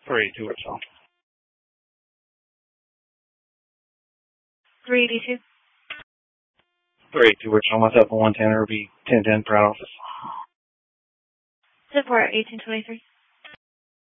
382 Wichita. 382. 382 Wichita. Myself and 110 will be 1010 for out office. 10-4, 1823.